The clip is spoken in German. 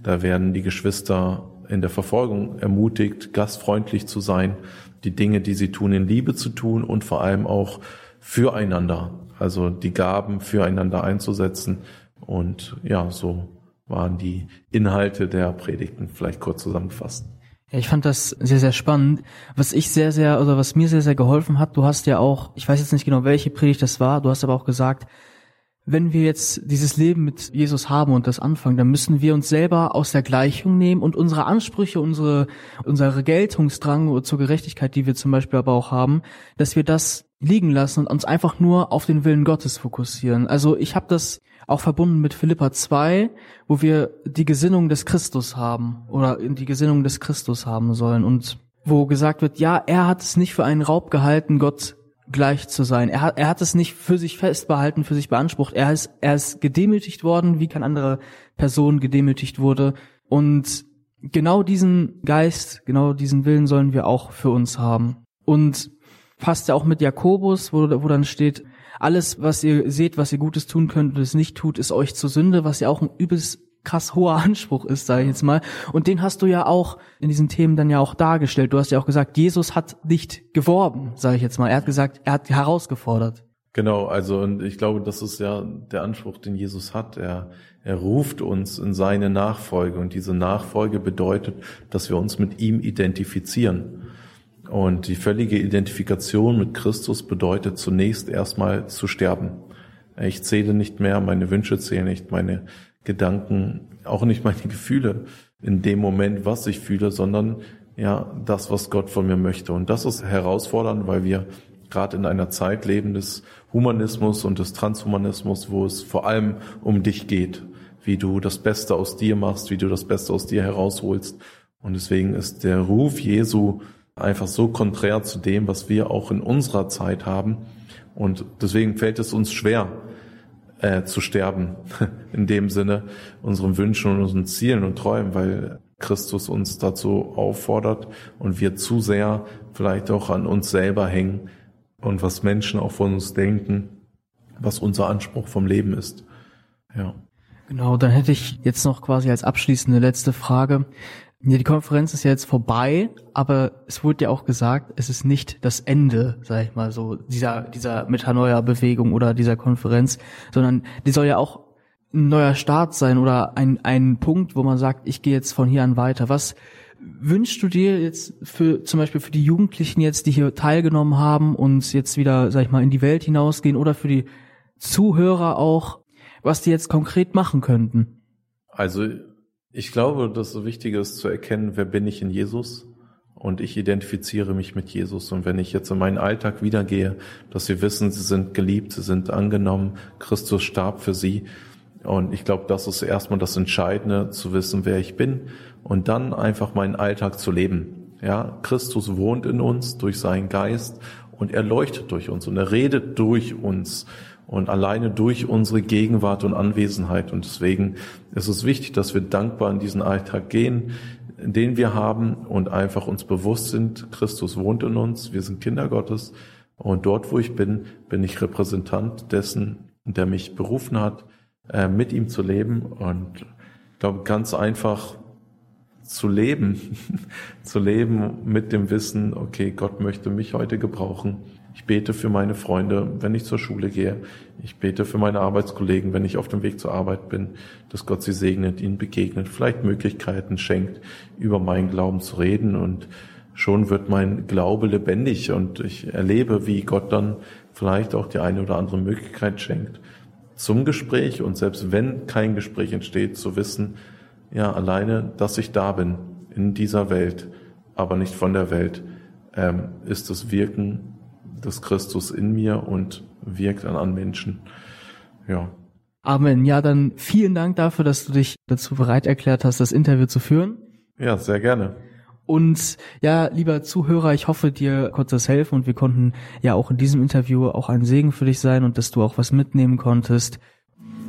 Da werden die Geschwister in der Verfolgung ermutigt, gastfreundlich zu sein, die Dinge, die sie tun, in Liebe zu tun und vor allem auch füreinander, also die Gaben füreinander einzusetzen. Und ja, so waren die Inhalte der Predigten vielleicht kurz zusammengefasst. Ja, ich fand das sehr, sehr spannend. Was mir sehr, sehr geholfen hat, du hast ja auch, ich weiß jetzt nicht genau, welche Predigt das war, du hast aber auch gesagt, wenn wir jetzt dieses Leben mit Jesus haben und das anfangen, dann müssen wir uns selber aus der Gleichung nehmen und unsere Ansprüche, unsere Geltungsdrang zur Gerechtigkeit, die wir zum Beispiel aber auch haben, dass wir das liegen lassen und uns einfach nur auf den Willen Gottes fokussieren. Also ich habe das auch verbunden mit Philipper 2, wo wir die Gesinnung des Christus haben oder die Gesinnung des Christus haben sollen und wo gesagt wird, ja, er hat es nicht für einen Raub gehalten, Gott gleich zu sein. Er hat es nicht für sich festbehalten, für sich beansprucht. Er ist gedemütigt worden, wie keine andere Person gedemütigt wurde. Und genau diesen Geist, genau diesen Willen sollen wir auch für uns haben. Und passt ja auch mit Jakobus, wo dann steht, alles, was ihr seht, was ihr Gutes tun könnt und es nicht tut, ist euch zur Sünde, was ja auch ein übelst krass hoher Anspruch ist, sage ich jetzt mal. Und den hast du ja auch in diesen Themen dann ja auch dargestellt. Du hast ja auch gesagt, Jesus hat nicht geworben, sage ich jetzt mal. Er hat gesagt, er hat herausgefordert. Genau, also und ich glaube, das ist ja der Anspruch, den Jesus hat. Er ruft uns in seine Nachfolge und diese Nachfolge bedeutet, dass wir uns mit ihm identifizieren. Und die völlige Identifikation mit Christus bedeutet zunächst erstmal zu sterben. Ich zähle nicht mehr, meine Wünsche zählen nicht, meine Gedanken, auch nicht meine Gefühle in dem Moment, was ich fühle, sondern ja, das, was Gott von mir möchte. Und das ist herausfordernd, weil wir gerade in einer Zeit leben des Humanismus und des Transhumanismus, wo es vor allem um dich geht, wie du das Beste aus dir machst, wie du das Beste aus dir herausholst. Und deswegen ist der Ruf Jesu einfach so konträr zu dem, was wir auch in unserer Zeit haben. Und deswegen fällt es uns schwer, zu sterben, in dem Sinne, unseren Wünschen und unseren Zielen und Träumen, weil Christus uns dazu auffordert und wir zu sehr vielleicht auch an uns selber hängen und was Menschen auch von uns denken, was unser Anspruch vom Leben ist. Ja. Genau, dann hätte ich jetzt noch quasi als abschließende letzte Frage. Ja, die Konferenz ist ja jetzt vorbei, aber es wurde ja auch gesagt, es ist nicht das Ende, sag ich mal so, dieser Metanoia-Bewegung oder dieser Konferenz, sondern die soll ja auch ein neuer Start sein oder ein Punkt, wo man sagt, ich gehe jetzt von hier an weiter. Was wünschst du dir jetzt zum Beispiel für die Jugendlichen jetzt, die hier teilgenommen haben und jetzt wieder, sag ich mal, in die Welt hinausgehen oder für die Zuhörer auch, was die jetzt konkret machen könnten? Also ich glaube, das Wichtige ist zu erkennen, wer bin ich in Jesus, und ich identifiziere mich mit Jesus. Und wenn ich jetzt in meinen Alltag wiedergehe, dass sie wissen, sie sind geliebt, sie sind angenommen, Christus starb für sie. Und ich glaube, das ist erstmal das Entscheidende, zu wissen, wer ich bin und dann einfach meinen Alltag zu leben. Ja, Christus wohnt in uns durch seinen Geist und er leuchtet durch uns und er redet durch uns. Und alleine durch unsere Gegenwart und Anwesenheit. Und deswegen ist es wichtig, dass wir dankbar in diesen Alltag gehen, den wir haben und einfach uns bewusst sind, Christus wohnt in uns, wir sind Kinder Gottes. Und dort, wo ich bin, bin ich Repräsentant dessen, der mich berufen hat, mit ihm zu leben. Und ich glaube, ganz einfach zu leben mit dem Wissen, okay, Gott möchte mich heute gebrauchen. Ich bete für meine Freunde, wenn ich zur Schule gehe. Ich bete für meine Arbeitskollegen, wenn ich auf dem Weg zur Arbeit bin, dass Gott sie segnet, ihnen begegnet, vielleicht Möglichkeiten schenkt, über meinen Glauben zu reden. Und schon wird mein Glaube lebendig und ich erlebe, wie Gott dann vielleicht auch die eine oder andere Möglichkeit schenkt zum Gespräch. Und selbst wenn kein Gespräch entsteht, zu wissen, ja, alleine, dass ich da bin, in dieser Welt, aber nicht von der Welt, ist das Wirken des Christus in mir und wirkt an Menschen. Ja. Amen. Ja, dann vielen Dank dafür, dass du dich dazu bereit erklärt hast, das Interview zu führen. Ja, sehr gerne. Und ja, lieber Zuhörer, ich hoffe, dir konnte das helfen und wir konnten ja auch in diesem Interview auch ein Segen für dich sein und dass du auch was mitnehmen konntest.